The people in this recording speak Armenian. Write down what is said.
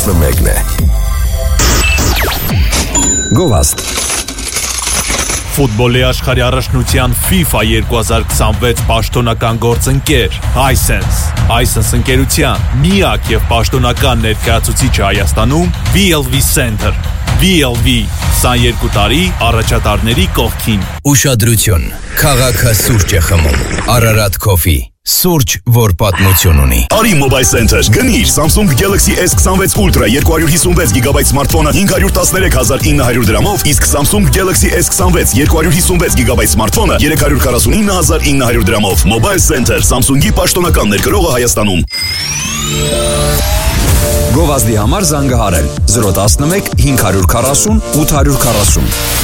11 է։ Գովաստ Ֆուտբոլի աշխարհի առաջնության FIFA 2026 պաշտոնական գործընկեր Hisense ընկերության միակ եւ պաշտոնական ներկայացուցիչը Հայաստանում VLV Center VLV 22 տարի առաջատարների կողքին Ուշադրություն Քաղաքը սուրճ է խմում Ararat Coffee Սուրճ, որ պատմություն ունի։ Արի Mobile Center, գնիր Samsung Galaxy S26 Ultra 256 GB սմարթֆոնը 513,900 դրամով, իսկ Samsung Galaxy S26 256 GB սմարթֆոնը 349,900 դրամով։ Mobile Center, Samsung-ի պաշտոնական ներկրողը Հայաստանում։ Գովազդի համար զանգահարել 011 540 840